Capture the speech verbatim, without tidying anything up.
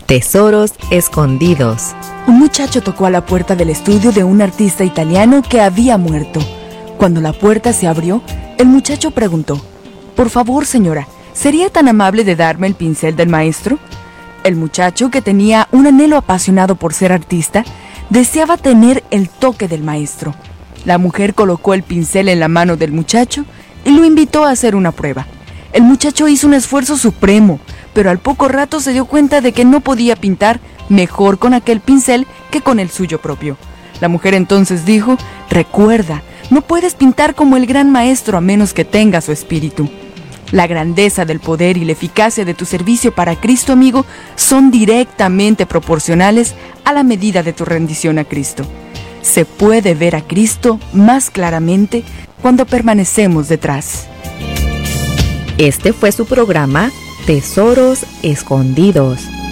Tesoros escondidos. Un muchacho tocó a la puerta del estudio de un artista italiano que había muerto. Cuando la puerta se abrió, el muchacho preguntó: «Por favor, señora, ¿sería tan amable de darme el pincel del maestro?». El muchacho, que tenía un anhelo apasionado por ser artista, deseaba tener el toque del maestro. La mujer colocó el pincel en la mano del muchacho y lo invitó a hacer una prueba. El muchacho hizo un esfuerzo supremo, pero al poco rato se dio cuenta de que no podía pintar mejor con aquel pincel que con el suyo propio. La mujer entonces dijo: «Recuerda, no puedes pintar como el gran maestro a menos que tengas su espíritu». La grandeza del poder y la eficacia de tu servicio para Cristo, amigo, son directamente proporcionales a la medida de tu rendición a Cristo. Se puede ver a Cristo más claramente cuando permanecemos detrás. Este fue su programa Tesoros Escondidos.